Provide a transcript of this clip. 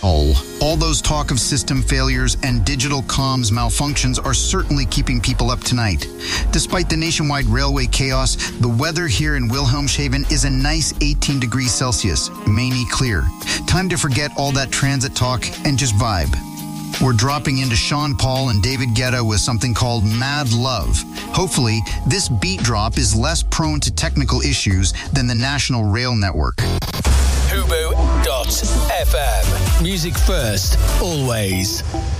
Hull. All those talk of system failures and digital comms malfunctions are certainly keeping people up tonight. Despite the nationwide railway chaos, the weather here in Wilhelmshaven is a nice 18 degrees Celsius, mainly clear. Time to forget all that transit talk and just vibe. We're dropping into Sean Paul and David Guetta with something called Mad Love. Hopefully, this beat drop is less prone to technical issues than the National Rail Network. Hubu.fm. Music first, always.